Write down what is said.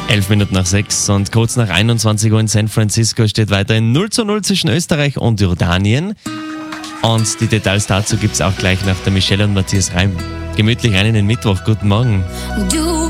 11 Minuten nach 6 und kurz nach 21 Uhr in San Francisco steht weiterhin 0:0 zwischen Österreich und Jordanien. Und die Details dazu gibt es auch gleich nach der Michelle und Matthias Reim. Gemütlich rein in den Mittwoch. Guten Morgen. Du